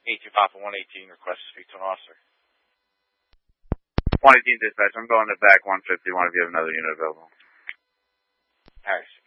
18 Papa 118, request to speak to an officer. 118 dispatch, I'm going to back 150. One of you have another unit available. Harris.